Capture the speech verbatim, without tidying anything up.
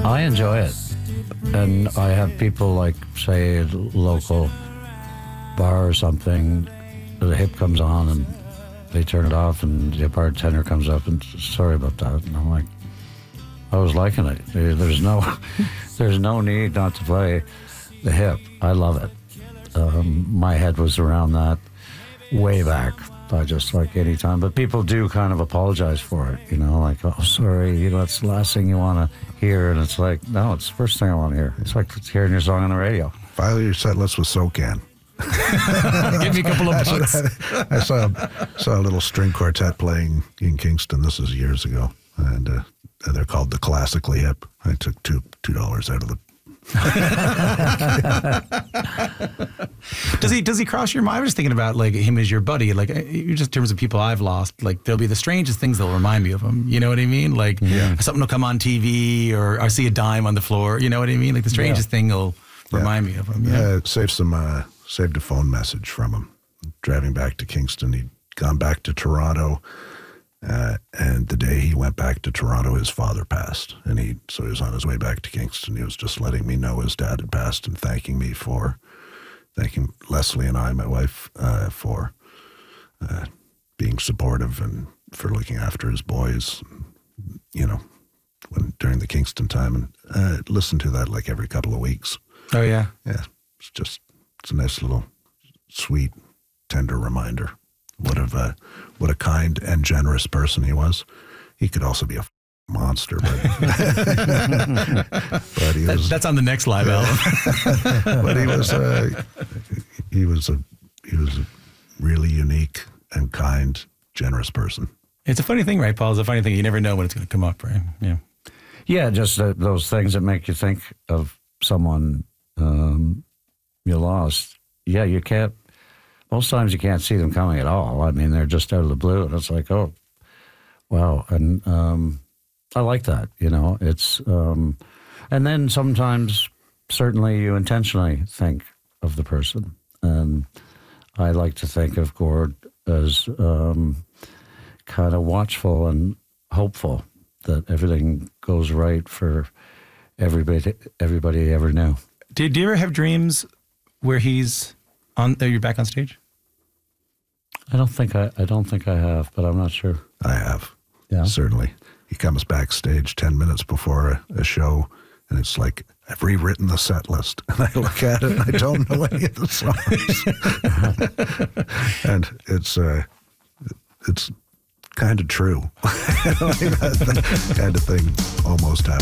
I enjoy it. And I have people like, say, a local bar or something, the hip comes on and they turn it off and the bartender comes up and, sorry about that. And I'm like, I was liking it. There's no, there's no need not to play the hip. I love it. Um, my head was around that way back. I just like any time, but people do kind of apologize for it, you know, like, oh, sorry, you know, that's the last thing you want to hear. And it's like, no, it's the first thing I want to hear. It's like hearing your song on the radio. File your set list with SoCan. Give me a couple of bucks. I, I saw, saw a little string quartet playing in Kingston. This is years ago. And uh, they're called the Classically Hip. I took two two dollars out of the does he does he cross your mind? I was just thinking about like him as your buddy, like just in terms of people I've lost, like there'll be the strangest things that'll remind me of him, you know what I mean? Like yeah. something will come on T V or I see a dime on the floor, you know what I mean? Like the strangest yeah. thing will remind yeah. me of him. Yeah, yeah saved some uh, saved a phone message from him driving back to Kingston. He'd gone back to Toronto. Uh, and the day he went back to Toronto, his father passed. And he, so he was on his way back to Kingston. He was just letting me know his dad had passed and thanking me for, thanking Leslie and I, my wife, uh, for uh, being supportive and for looking after his boys, you know, when during the Kingston time. And uh, listen to that like every couple of weeks. Oh, yeah. Yeah. It's just, it's a nice little sweet, tender reminder. What a uh, what a kind and generous person he was. He could also be a monster, but, but he was. That's on the next live album. But he was uh, he was a he was a really unique and kind, generous person. It's a funny thing, right, Paul? It's a funny thing. You never know when it's going to come up, right? Yeah. Yeah, just uh, those things that make you think of someone um, you lost. Yeah, you can't. Most times you can't see them coming at all. I mean, they're just out of the blue, and it's like, oh, wow. And um, I like that, you know. It's um, and then sometimes, certainly, you intentionally think of the person. And I like to think of Gord as um, kind of watchful and hopeful that everything goes right for everybody. Everybody he ever knew. Did you ever have dreams where he's on? You're back on stage? I don't think I, I don't think I have, but I'm not sure. I have. Yeah. Certainly. He comes backstage ten minutes before a, a show, and it's like, I've rewritten the set list. And I look at it, and I don't know any of the songs. And it's uh, it's kind of true. That, that kind of thing almost happened.